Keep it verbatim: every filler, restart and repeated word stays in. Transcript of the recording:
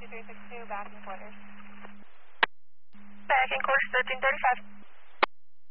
two three six two, back in quarters. Back in quarters, thirteen thirty-five.